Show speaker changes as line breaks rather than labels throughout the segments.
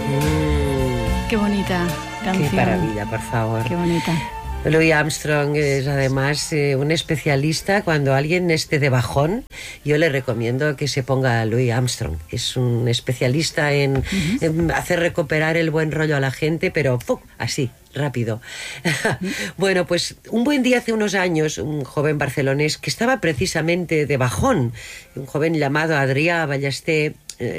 Qué bonita canción.
Qué maravilla, por favor.
Qué bonita.
Louis Armstrong es además un especialista. Cuando alguien esté de bajón, yo le recomiendo que se ponga a Louis Armstrong. Es un especialista en hacer recuperar el buen rollo a la gente, pero así, rápido. Bueno, pues un buen día hace unos años, un joven barcelonés que estaba precisamente de bajón, un joven llamado Adrià Ballester,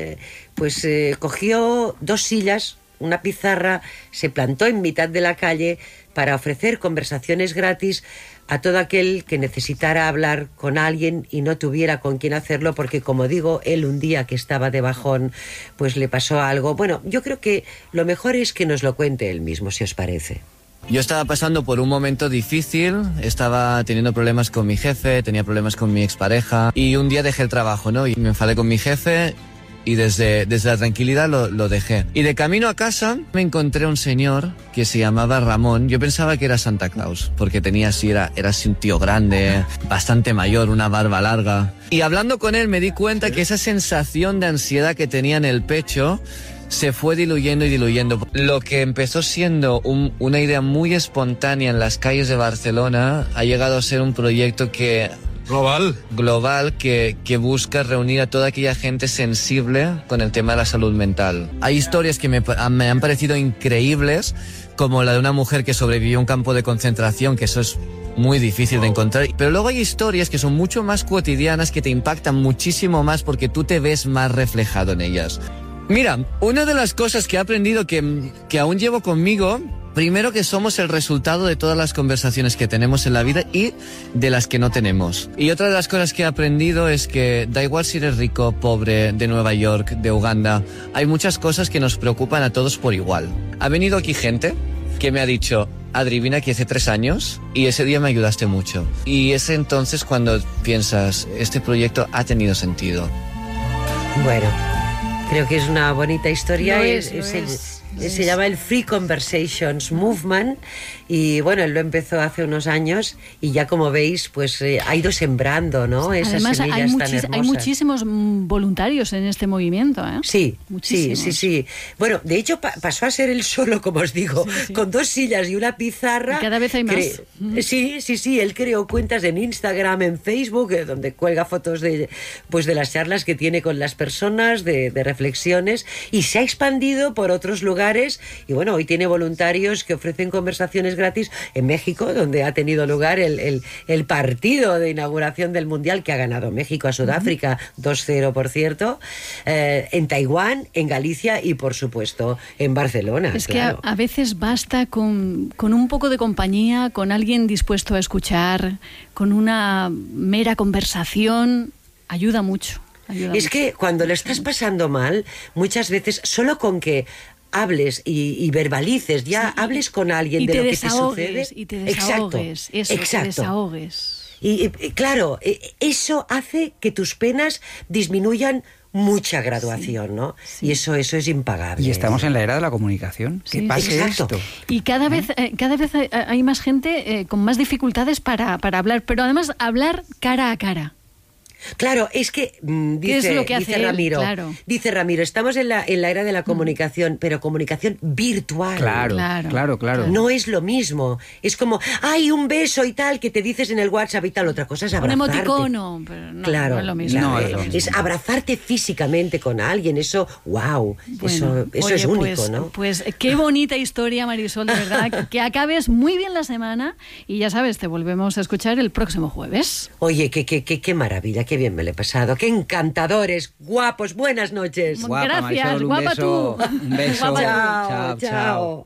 cogió 2 sillas, una pizarra, se plantó en mitad de la calle para ofrecer conversaciones gratis a todo aquel que necesitara hablar con alguien y no tuviera con quién hacerlo, porque, como digo, él un día que estaba de bajón, pues le pasó algo. Bueno, yo creo que lo mejor es que nos lo cuente él mismo, si os parece.
Yo estaba pasando por un momento difícil, estaba teniendo problemas con mi jefe, tenía problemas con mi expareja y un día dejé el trabajo, ¿no? Y me enfadé con mi jefe y desde la tranquilidad lo dejé. Y de camino a casa me encontré un señor que se llamaba Ramón. Yo pensaba que era Santa Claus, porque era así un tío grande, bastante mayor, una barba larga. Y hablando con él me di cuenta que esa sensación de ansiedad que tenía en el pecho se fue diluyendo y diluyendo. Lo que empezó siendo una idea muy espontánea en las calles de Barcelona ha llegado a ser un proyecto global que busca reunir a toda aquella gente sensible con el tema de la salud mental. Hay historias que me han parecido increíbles, como la de una mujer que sobrevivió a un campo de concentración, que eso es muy difícil de encontrar. Pero luego hay historias que son mucho más cotidianas, que te impactan muchísimo más porque tú te ves más reflejado en ellas. Mira, una de las cosas que he aprendido que aún llevo conmigo, primero, que somos el resultado de todas las conversaciones que tenemos en la vida y de las que no tenemos. Y otra de las cosas que he aprendido es que da igual si eres rico, pobre, de Nueva York, de Uganda, hay muchas cosas que nos preocupan a todos por igual. Ha venido aquí gente que me ha dicho: Adri, vine aquí hace 3 años y ese día me ayudaste mucho. Y es entonces cuando piensas, este proyecto ha tenido sentido.
Bueno, creo que es una bonita historia. Se llama el Free Conversations Movement y bueno, él lo empezó hace unos años y ya, como veis, pues ha ido sembrando, ¿no? Esas
Además,
semillas tan hermosas.
hay muchísimos voluntarios en este movimiento, ¿eh?
Sí,
muchísimos.
sí. Bueno, de hecho pasó a ser él solo, como os digo, con 2 sillas y una pizarra.
Y cada vez hay más.
Sí, él creó cuentas en Instagram, en Facebook, donde cuelga fotos de las charlas que tiene con las personas, de reflexiones, y se ha expandido por otros lugares. Y bueno, hoy tiene voluntarios que ofrecen conversaciones gratis en México, donde ha tenido lugar el partido de inauguración del Mundial, que ha ganado México a Sudáfrica 2-0, por cierto, en Taiwán, en Galicia y, por supuesto, en Barcelona.
Es
claro.
que a veces basta con un poco de compañía, con alguien dispuesto a escuchar, con una mera conversación, ayuda mucho.
Es que cuando lo estás pasando mal, muchas veces solo con que hables y verbalices, hables con alguien de lo que te sucede.
Y te desahogues.
Exacto.
Te desahogues.
Y claro, eso hace que tus penas disminuyan mucha graduación, ¿no? Sí. Y eso es impagable.
Y estamos en la era de la comunicación. Que pase esto.
Y cada vez hay más gente con más dificultades para hablar, pero además hablar cara a cara.
Claro, es que dice Ramiro, dice Ramiro, estamos en la era de la comunicación, pero comunicación virtual.
Claro.
No es lo mismo. Es como, hay un beso y tal, que te dices en el WhatsApp y tal. Otra cosa es abrazarte.
Un emoticono, pero no es lo mismo.
No
es abrazarte físicamente con alguien. Eso, wow, eso es único, ¿no?
Pues qué bonita historia, Marisol, de verdad. Que acabes muy bien la semana y ya sabes, te volvemos a escuchar el próximo jueves.
Oye, qué maravilla. Qué bien me lo he pasado, qué encantadores, guapos, buenas noches.
Guapa,
gracias,
Marisol,
guapa
beso.
tú.
Un beso.
Chao.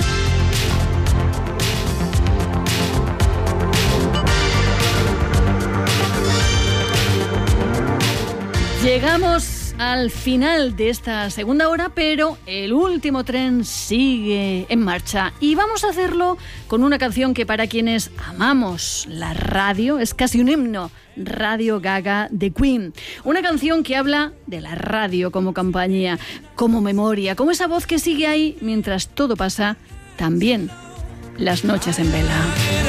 Llegamos al final de esta segunda hora, pero el último tren sigue en marcha y vamos a hacerlo con una canción que, para quienes amamos la radio, es casi un himno. Radio Gaga de Queen. Una canción que habla de la radio como compañía, como memoria, como esa voz que sigue ahí mientras todo pasa, también las noches en vela.